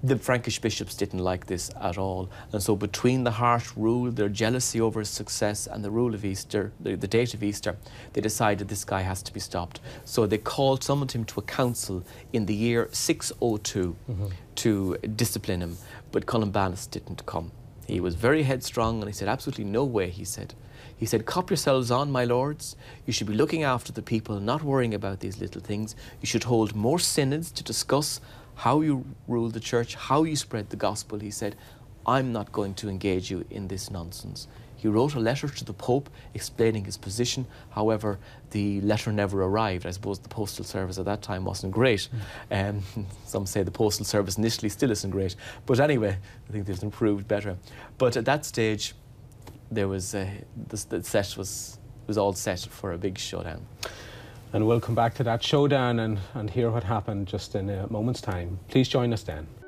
The Frankish bishops didn't like this at all, and so between the harsh rule, their jealousy over his success, and the rule of Easter, the date of Easter, they decided this guy has to be stopped. So they summoned him to a council in the year 602 to discipline him, but Columbanus didn't come. He was very headstrong, and he said, absolutely no way, he said. He said, cop yourselves on, my lords. You should be looking after the people, not worrying about these little things. You should hold more synods to discuss how you rule the church, how you spread the gospel. He said, I'm not going to engage you in this nonsense. He wrote a letter to the Pope explaining his position. However, the letter never arrived. I suppose the postal service at that time wasn't great. Some say the postal service initially still isn't great. But anyway, I think they've improved better. But at that stage, there was the set was all set for a big showdown. And we'll come back to that showdown and hear what happened just in a moment's time. Please join us then.